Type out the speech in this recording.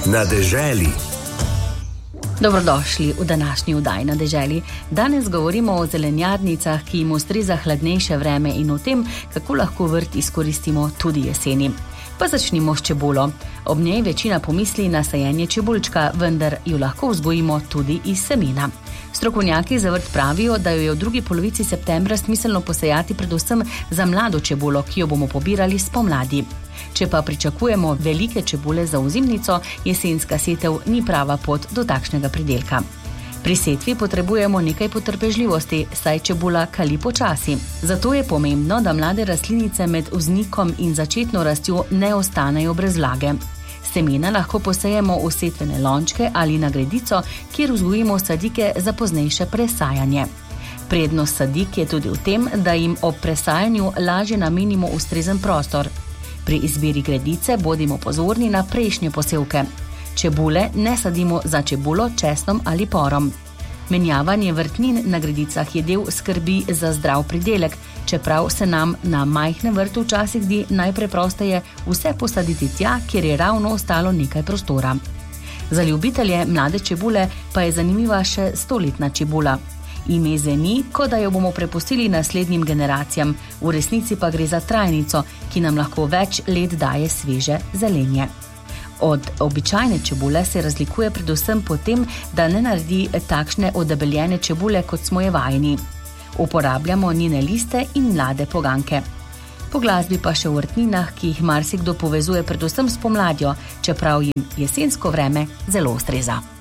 Na deželi. Dobrodošli v današnji oddaji Na deželi. Danes govorimo o zelenjadnicah, ki jim ustreza hladnejše vreme in o tem, kako lahko vrt izkoristimo tudi jeseni. Pa začnimo s čebulo. Ob njej večina pomisli na sajenje čebulčka, vendar jo lahko vzgojimo tudi iz semena. Strokovnjaki za vrt pravijo, da jo je v drugi polovici septembra smiselno posejati predvsem za mlado čebulo, ki jo bomo pobirali spomladi. Če pa pričakujemo velike čebule za ozimnico, jesenska setev ni prava pot do takšnega pridelka. Pri setvi potrebujemo nekaj potrpežljivosti, saj čebula kali počasi. Zato je pomembno, da mlade rastlinice med vznikom in začetno rastjo ne ostanejo brez vlage. Semena lahko posejemo v setvene lončke ali na gredico, kjer vzgojimo sadike za poznejše presajanje. Prednost sadik je tudi v tem, da jim ob presajanju lažje namenimo ustrezen prostor. Pri izbiri gredice bodimo pozorni na prejšnje posevke. Čebule ne sadimo za čebulo, česnom ali porom. Menjavanje vrtnin na gredicah je del skrbi za zdrav pridelek, čeprav se nam na majhnem vrtu včasih zdi najpreprosteje vse posaditi tja, kjer je ravno ostalo nekaj prostora. Za ljubitelje mlade čebule pa je zanimiva še 100-letna čebula. Ime zveni, kot da jo bomo prepustili naslednjim generacijam, v resnici pa gre za trajnico, ki nam lahko več let daje sveže zelenje. Od običajne čebule se razlikuje predvsem po tem, da ne naredi takšne odebeljene čebule, kot smo je vajeni. Uporabljamo njene liste in mlade poganke. Po glasbi pa še v vrtninah, ki jih marsikdo povezuje predvsem s pomladjo, čeprav jim jesensko vreme zelo ustreza.